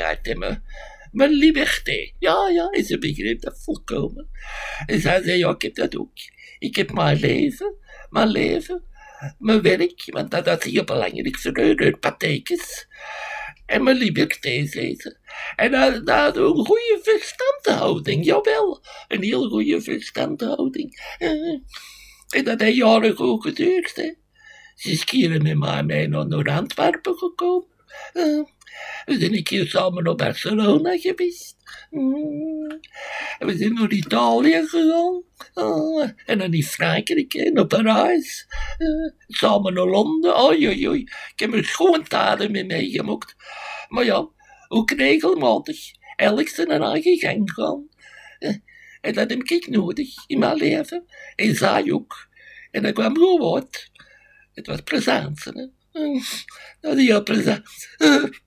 vrijheid en mijn liberté. Ja, en ze begreep dat volkomen. En zij zei, ja, ik heb dat ook. Ik heb mijn leven, mijn werk, want dat is heel belangrijk voor de patekens. En mijn liberté, zei ze. En dat had een goede verstandhouding, jawel. Een heel goede verstandhouding. En dat heeft jaren goed geduurd, hè. Ze is keren met mij naar Antwerpen gekomen. We zijn een keer samen naar Barcelona geweest. We zijn naar Italië gegaan. En dan in Frankrijk en naar Parijs. Samen naar Londen. Oei. Ik heb er schoon tijden mee meegemaakt. Maar ja, ook regelmatig. Elk zijn eigen gang gaan. En dat heb ik nodig in mijn leven. En zij ook. En dat kwam goed uit. Het was plezant, hè. Dat is heel plezant.